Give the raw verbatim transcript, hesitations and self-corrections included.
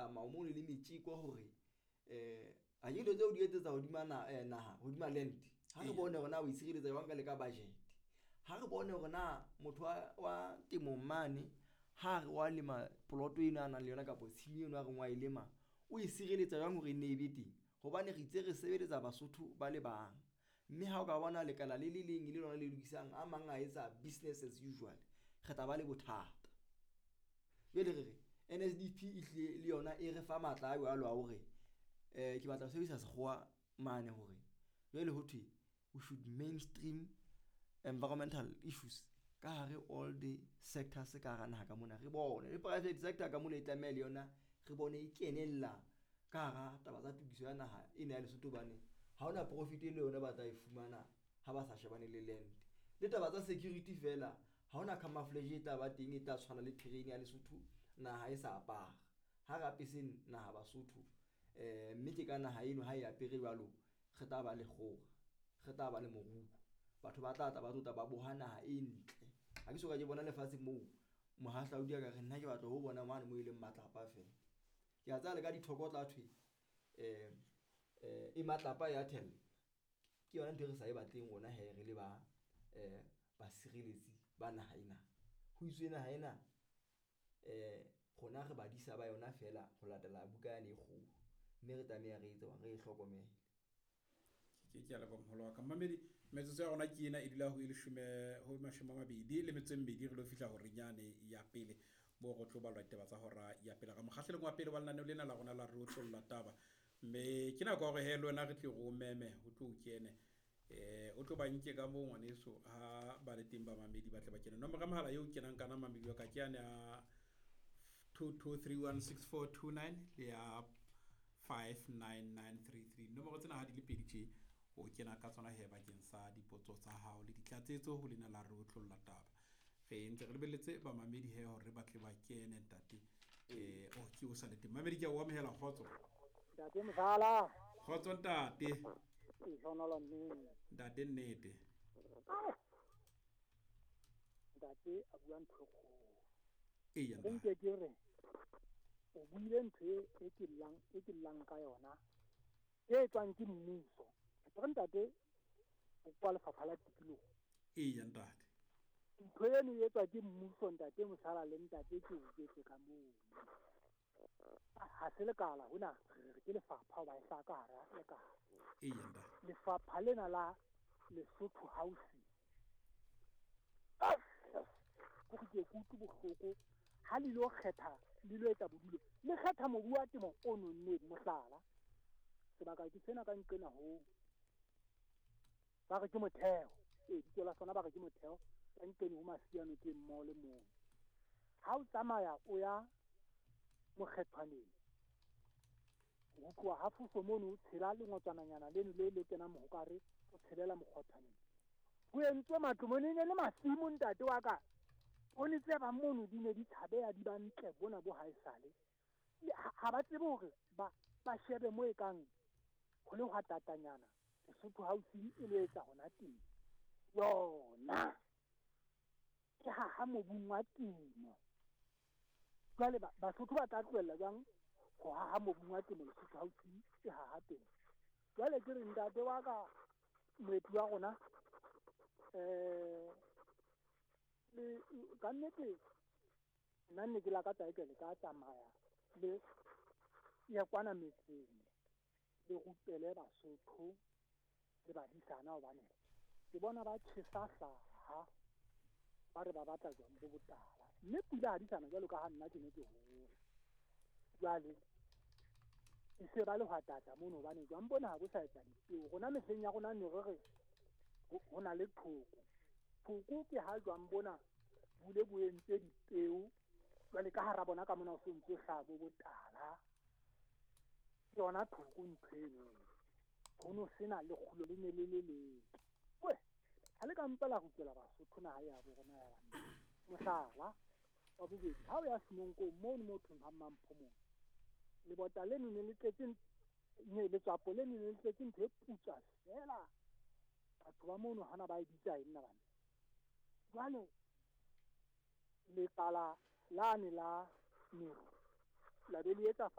tsamao mo le metjeko hore eh a yelo tse o di etsetsa hodima na naha hodima land ha re bone rona o isireletsa jwang ka le ka budget ha re bone hore na motho wa temo mane ha re wa lema ploto ena na le yona ka tshimo eno a re ngwa ilema o isireletsa jwang hore ne ebete hobane re itse re sebeletsa Basotho ba le bang mme ha o ka bona lekala le le leng le lona le lokisang a mang a etsa business as usual re taba le bothata bele re N S D P ile le yona e re fa matla a jwalo a hore eh ke batla ho sebedisa sekgowa mane hore jwale ho thwe we should mainstream environmental issues ka hare all the sectors ka hara naha ka mona re bone le private sector ka mona e tlamela yona re bone e kenella ka hara taba tsa tukiso ya naha ena ya Lesotho bane ha ona profit le yona ba tla e fumana ha ba sa shebane le land le taba tsa security fela ha ona camouflage e taba teng e tla tshwana le terrain ya Lesotho naha e sa apara ha gape se naha Basotho eh mme ke ka naha eno ha e apere jwalo re tla ba le kgora re tla ba le moruo batho ba tla tla ba tla ba boha naha e ntle ha ke soka ke bona lefatshe moo mohahlaudi ka re nna ke batla ho bona mane mo ile matlapa fela ke a tsala ka dithoko tla thwe eh eh e matlapa ya tel ke yona ntho re sa e batleng rona he re le ba eh ba sireletsi ba naha ena ho iswe naha ena eh gona re badisa ba yona fela go latela buka ya le kgolo mme re tsamaya re itse wa re hlokomele ke ke ala ba moholo wa ka mamedi metsotso ya rona ke ena e dila ho ile shume ho mashoma mabedi le metso e mmedi re lo fihla ho rinyane ya pele bo go tlo ba lwa taba tsa hora ya pele ga mokgahleleng wa pele wa lana lena la gona la re o tlolla taba mme ke na go re hello na re tle go meme ho tlo kene eh o tlo ba nke ka mo ngwaneso ha ba le timba mamedi ba tle ba kene no mo ga mahala yo kenang kana mamedi wa ka ke ana two two three one six four two nine le ya five nine nine three three no mo go tsena ha di le pedi tše o kena ka tsona he ba keng sa dipotso tsa hao le ditlatsetso ho lena la re o tlolla taba ge ntse re lebeletse ba mamedi he hore ba tle ba kene ntate eh o ke o sa le teng mamedi ke wa mehela khotso ntate Mzala khotso ntate e honolo mme ntate nnete ntate a bua ntho go e ya nke ke re o buile ntho e ke lang e ke lang ka yona e tswang ke mmuso ke ntate o kwa lefapha la tikologo e ya ntate ntho eno e tswa ke mmuso ntate Mosala le ntate ke o betse ka moo ha se le kala hona re ke lefapha ba e sa ka hara le ka e ya ntate lefapha lena la Lesotho House go ke kutu bohloko ha le lo kgetha le lo etsa bodulo le kgetha mobu wa temo o nonne Mosala sebaka ke tsena ka nqena ho ba re ke motheo e ditola sona ba re ke motheo ka nqene ho masiano ke mmo le mo ha o tsamaya o ya mokgethwaneng o tloa ha fuso mono o tshela le ngotsananyana le le le kena mohokare o tshelela mokgethwaneng ho entswe matlomonene le masimo ntate wa ka o ne tseba mono di ne di tshabeya di ba ntle bona bo haesale ha ba tsebe hore ba ba shebe mo e kang ho le hwa tatanyana Lesotho House e le etsa hona teng yona ke ha ha mobung wa temo jwale Basotho ba tla tlohella jwang go ha ha mobung wa temo Lesotho House e ha ha teng jwale ke re ntate wa ka moeti wa rona eh le ka nnete nna ne ke la ka tsaeke le ka tsamaya le ya kwana metseng le rutele Basotho le badisana hobane ke bona ba tshesasa ba re ba batla jwang bo botala mme pula hadisana jalo ka ha nna ke ne ke ho jwale e se ba le hwatata mono hobane jwang bona ha bo sa etsa dipeo rona mehleng ya rona ne re re ho na le tlhoko tlhoko ke ha jwang bona bule bo entse dipeo jwale ka hara bona ka mona o sontse hlabo botala yona tlhoko nthweno ho no sena le kgulo le ne le le le we ha le ka mpela go tsela Basotho na ha ya bo rona ya bana Mosala wa bobedi ha o ya Semonko mo mo thumha mamphomo le bota le ne le tletse ne le tsapo le ne le tletse nthe putsa fela batho ba mono hana ba e bitsa ena bana jwale le pala la ne la miro la be le etsa